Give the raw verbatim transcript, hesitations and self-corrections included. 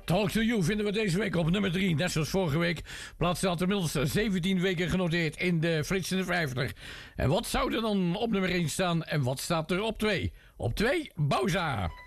Talk to You vinden we deze week op nummer drie. Net zoals vorige week plaatste het inmiddels zeventien weken genoteerd in de Flits in de vijftig. En wat zou er dan op nummer één staan en wat staat er op twee? Op twee, Bauza.